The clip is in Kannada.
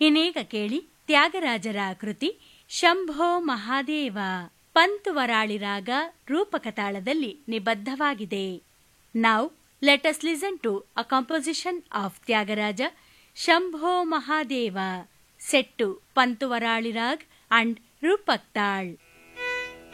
ಇನ್ನೀಗ ಕೇಳಿ ತ್ಯಾಗರಾಜರ ಕೃತಿ ಶಂಭೋ ಮಹಾದೇವ. ಪಂತುವರಾಳಿ ರಾಗ ರೂಪಕ ತಾಳದಲ್ಲಿ ನಿಬದ್ಧವಾಗಿದೆ. Now let us listen to a composition of Tyagaraja, Shambho Mahadeva, set to Pantuvarali raag and ರೂಪಕ್ ತಾಳ್.